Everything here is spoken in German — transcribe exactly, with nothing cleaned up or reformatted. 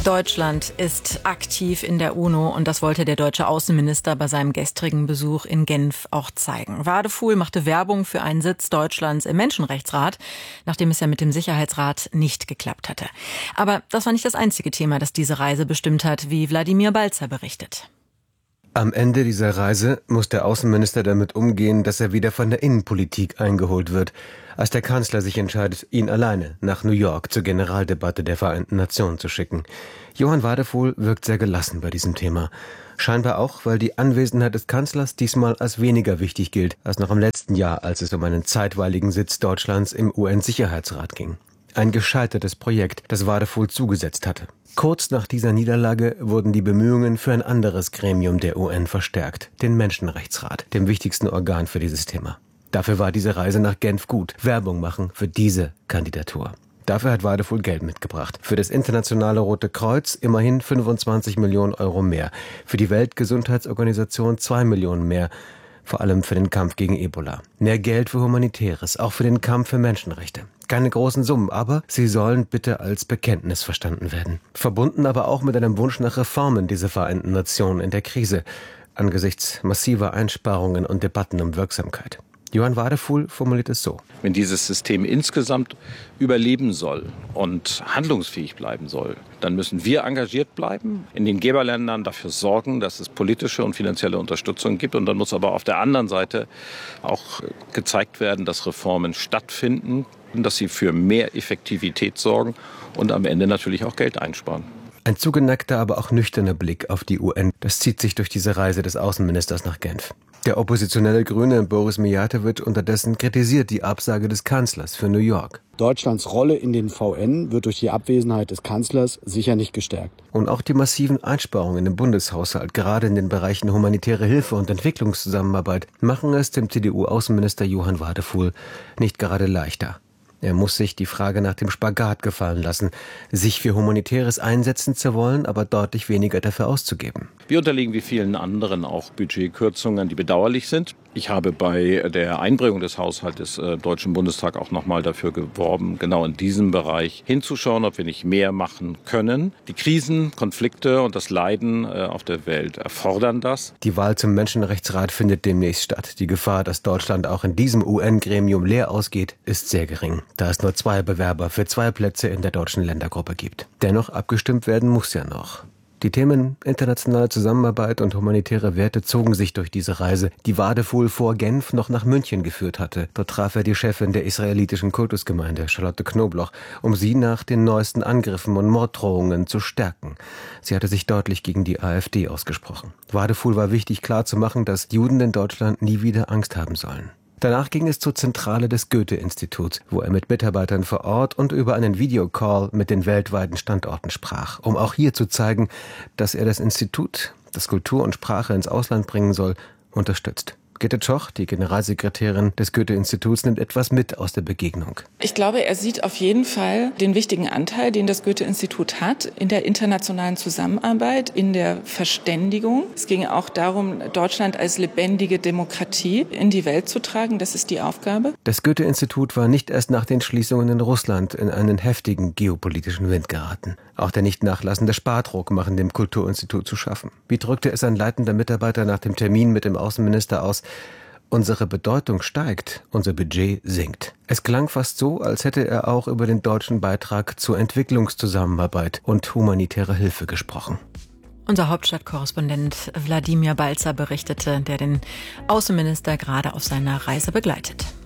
Deutschland ist aktiv in der UNO und das wollte der deutsche Außenminister bei seinem gestrigen Besuch in Genf auch zeigen. Wadefuhl machte Werbung für einen Sitz Deutschlands im Menschenrechtsrat, nachdem es ja mit dem Sicherheitsrat nicht geklappt hatte. Aber das war nicht das einzige Thema, das diese Reise bestimmt hat, wie Wladimir Balzer berichtet. Am Ende dieser Reise muss der Außenminister damit umgehen, dass er wieder von der Innenpolitik eingeholt wird, als der Kanzler sich entscheidet, ihn alleine nach New York zur Generaldebatte der Vereinten Nationen zu schicken. Johann Wadefuhl wirkt sehr gelassen bei diesem Thema. Scheinbar auch, weil die Anwesenheit des Kanzlers diesmal als weniger wichtig gilt als noch im letzten Jahr, als es um einen zeitweiligen Sitz Deutschlands im U N-Sicherheitsrat ging. Ein gescheitertes Projekt, das Wadefuhl zugesetzt hatte. Kurz nach dieser Niederlage wurden die Bemühungen für ein anderes Gremium der U N verstärkt, den Menschenrechtsrat, dem wichtigsten Organ für dieses Thema. Dafür war diese Reise nach Genf gut, Werbung machen für diese Kandidatur. Dafür hat Wadefuhl Geld mitgebracht. Für das Internationale Rote Kreuz immerhin fünfundzwanzig Millionen Euro mehr. Für die Weltgesundheitsorganisation zwei Millionen mehr. Vor allem für den Kampf gegen Ebola. Mehr Geld für Humanitäres, auch für den Kampf für Menschenrechte. Keine großen Summen, aber sie sollen bitte als Bekenntnis verstanden werden. Verbunden aber auch mit einem Wunsch nach Reformen dieser Vereinten Nationen in der Krise, angesichts massiver Einsparungen und Debatten um Wirksamkeit. Johann Wadefuhl formuliert es so. Wenn dieses System insgesamt überleben soll und handlungsfähig bleiben soll, dann müssen wir engagiert bleiben, in den Geberländern dafür sorgen, dass es politische und finanzielle Unterstützung gibt. Und dann muss aber auf der anderen Seite auch gezeigt werden, dass Reformen stattfinden, dass sie für mehr Effektivität sorgen und am Ende natürlich auch Geld einsparen. Ein zugeneigter, aber auch nüchterner Blick auf die U N, das zieht sich durch diese Reise des Außenministers nach Genf. Der oppositionelle Grüne Boris Mijatovic unterdessen kritisiert die Absage des Kanzlers für New York. Deutschlands Rolle in den V N wird durch die Abwesenheit des Kanzlers sicher nicht gestärkt. Und auch die massiven Einsparungen im Bundeshaushalt, gerade in den Bereichen humanitäre Hilfe und Entwicklungszusammenarbeit, machen es dem C D U-Außenminister Johann Wadefuhl nicht gerade leichter. Er muss sich die Frage nach dem Spagat gefallen lassen, sich für Humanitäres einsetzen zu wollen, aber deutlich weniger dafür auszugeben. Wir unterliegen wie vielen anderen auch Budgetkürzungen, die bedauerlich sind. Ich habe bei der Einbringung des Haushalts des äh, Deutschen Bundestags auch nochmal dafür geworben, genau in diesem Bereich hinzuschauen, ob wir nicht mehr machen können. Die Krisen, Konflikte und das Leiden äh, auf der Welt erfordern das. Die Wahl zum Menschenrechtsrat findet demnächst statt. Die Gefahr, dass Deutschland auch in diesem U N-Gremium leer ausgeht, ist sehr gering, da es nur zwei Bewerber für zwei Plätze in der deutschen Ländergruppe gibt. Dennoch abgestimmt werden muss ja noch. Die Themen internationale Zusammenarbeit und humanitäre Werte zogen sich durch diese Reise, die Wadefuhl vor Genf noch nach München geführt hatte. Dort traf er die Chefin der israelitischen Kultusgemeinde, Charlotte Knobloch, um sie nach den neuesten Angriffen und Morddrohungen zu stärken. Sie hatte sich deutlich gegen die AfD ausgesprochen. Wadefuhl war wichtig klarzumachen, dass Juden in Deutschland nie wieder Angst haben sollen. Danach ging es zur Zentrale des Goethe-Instituts, wo er mit Mitarbeitern vor Ort und über einen Videocall mit den weltweiten Standorten sprach, um auch hier zu zeigen, dass er das Institut, das Kultur und Sprache ins Ausland bringen soll, unterstützt. Gitte Tschoch, die Generalsekretärin des Goethe-Instituts, nimmt etwas mit aus der Begegnung. Ich glaube, er sieht auf jeden Fall den wichtigen Anteil, den das Goethe-Institut hat in der internationalen Zusammenarbeit, in der Verständigung. Es ging auch darum, Deutschland als lebendige Demokratie in die Welt zu tragen. Das ist die Aufgabe. Das Goethe-Institut war nicht erst nach den Schließungen in Russland in einen heftigen geopolitischen Wind geraten. Auch der nicht nachlassende Spardruck machen dem Kulturinstitut zu schaffen. Wie drückte es ein leitender Mitarbeiter nach dem Termin mit dem Außenminister aus? Unsere Bedeutung steigt, unser Budget sinkt. Es klang fast so, als hätte er auch über den deutschen Beitrag zur Entwicklungszusammenarbeit und humanitärer Hilfe gesprochen. Unser Hauptstadtkorrespondent Wladimir Balzer berichtete, der den Außenminister gerade auf seiner Reise begleitet.